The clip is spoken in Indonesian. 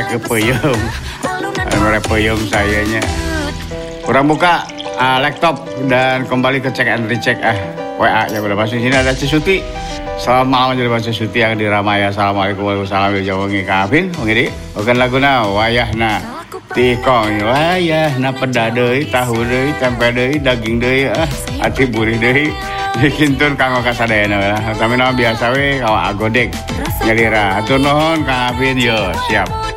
ke peyem. Merek peyem sayanya. Kurang buka laptop dan kembali ke cek and recheck WA ya pada masuk sini ada Cisuti. Selamat malam jadi Mas Cisuti yang diramai. Assalamualaikum warahmatullahi wabarakatuh. Kafin, ngidi. Oke laguna wayahna tikong wayahna peda deui, tahu deui, tempe deui, daging deui, ati burih deui. Dikintun kanggo kasadayana lah. Tapi nama biasa we kawa agodek. Nyalira. Atur nuhun Kang Afin yo, siap.